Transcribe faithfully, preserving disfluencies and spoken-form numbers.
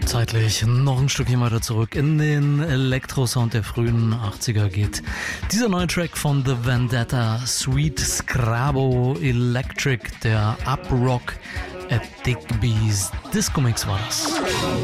Zeitlich noch ein Stückchen weiter zurück in den Elektrosound der frühen achtziger geht dieser neue Track von The Vendetta, Sweet Scrabo Electric, der Up Rock at Digby's Disco Mix war das.